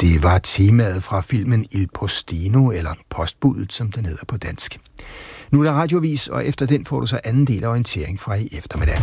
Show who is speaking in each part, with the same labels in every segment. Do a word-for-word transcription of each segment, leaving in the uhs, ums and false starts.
Speaker 1: Det var temaet fra filmen Il Postino, eller Postbudet, som den hedder på dansk. Nu er der radiovis, og efter den får du så anden del af orientering fra i eftermiddag.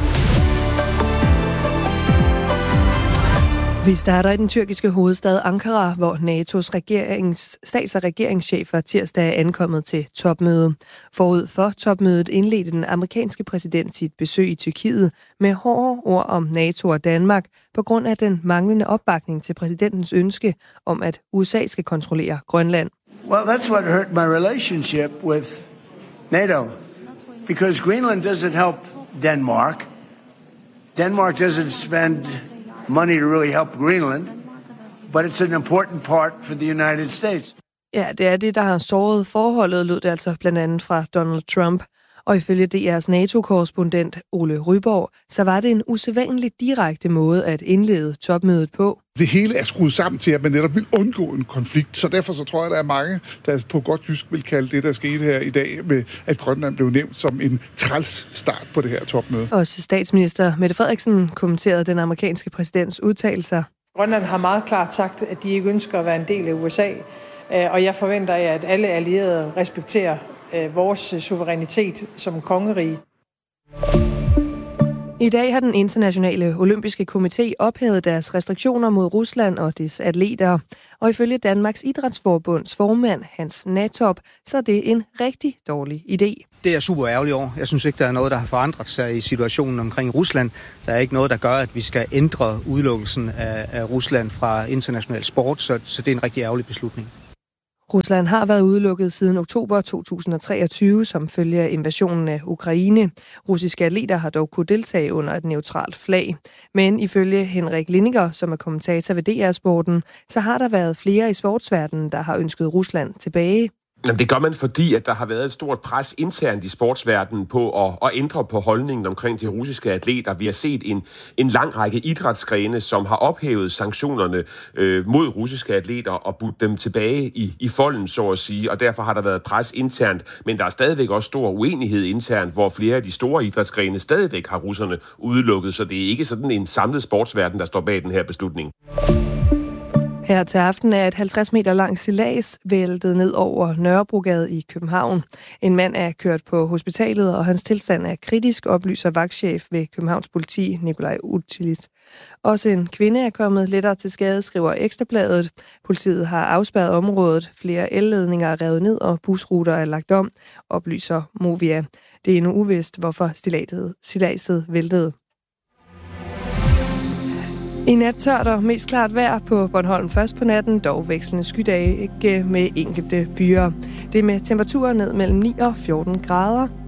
Speaker 2: Vi starter i den tyrkiske hovedstad Ankara, hvor N A T O's regerings, stats- og regeringschefer tirsdag er ankommet til topmøde. Forud for topmødet indledte den amerikanske præsident sit besøg i Tyrkiet med hårde ord om NATO og Danmark på grund af den manglende opbakning til præsidentens ønske om, at U S A skal kontrollere Grønland.
Speaker 3: Well, that's what hurt my relationship with NATO, because Greenland doesn't help Denmark. Denmark doesn't spend money to really help Greenland, but it's an important part for the United States.
Speaker 2: Ja, det er det, der har såret forholdet, lød det altså blandt andet fra Donald Trump. Og ifølge D R's NATO-korrespondent Ole Ryborg, så var det en usædvanlig direkte måde at indlede topmødet på.
Speaker 4: Det hele er skruet sammen til, at man netop vil undgå en konflikt, så derfor så tror jeg, der er mange, der på godt jysk vil kalde det, der skete her i dag, med at Grønland blev nævnt som en træls start på det her topmøde.
Speaker 2: Også statsminister Mette Frederiksen kommenterede den amerikanske præsidents udtalelser.
Speaker 5: Grønland har meget klart sagt, at de ikke ønsker at være en del af U S A, og jeg forventer, at alle allierede respekterer vores suverænitet som kongerige.
Speaker 2: I dag har den internationale olympiske komité ophævet deres restriktioner mod Rusland og dets atleter. Og ifølge Danmarks Idrætsforbunds formand Hans Natop, så er det en rigtig dårlig idé.
Speaker 6: Det er super ærgerligt over. Jeg synes ikke, der er noget, der har forandret sig i situationen omkring Rusland. Der er ikke noget, der gør, at vi skal ændre udelukkelsen af, af Rusland fra international sport, så, så det er en rigtig ærgerlig beslutning.
Speaker 2: Rusland har været udelukket siden oktober to tusind og treogtyve som følge af invasionen af Ukraine. Russiske atleter har dog kunnet deltage under et neutralt flag. Men ifølge Henrik Lindinger, som er kommentator ved D R-sporten, så har der været flere i sportsverdenen, der har ønsket Rusland tilbage.
Speaker 7: Jamen, det gør man, fordi at der har været et stort pres internt i sportsverdenen på at, at ændre på holdningen omkring de russiske atleter. Vi har set en, en lang række idrætsgrene, som har ophævet sanktionerne øh, mod russiske atleter og budt dem tilbage i, i folden, så at sige. Og derfor har der været pres internt, men der er stadigvæk også stor uenighed internt, hvor flere af de store idrætsgrene stadigvæk har russerne udelukket. Så det er ikke sådan en samlet sportsverden, der står bag den her beslutning.
Speaker 2: Her til aften er et halvtreds meter langt sejlads væltet ned over Nørrebrogade i København. En mand er kørt på hospitalet, og hans tilstand er kritisk, oplyser vagtchef ved Københavns Politi, Nikolaj Utilis. Også en kvinde er kommet lettere til skade, skriver Ekstrabladet. Politiet har afspærret området, flere elledninger er revet ned, og busruter er lagt om, oplyser Movia. Det er endnu uvist, hvorfor sejladset væltede. I nat tørt og mest klart vejr på Bornholm først på natten, dog vekslende skydage med enkelte byer. Det er med temperaturer ned mellem ni og fjorten grader.